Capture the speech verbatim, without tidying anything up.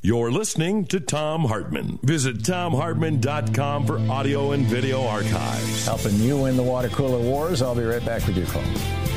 You're listening to Thom Hartmann. Visit Thom Hartmann dot com for audio and video archives. Helping you win the water cooler wars. I'll be right back with your call.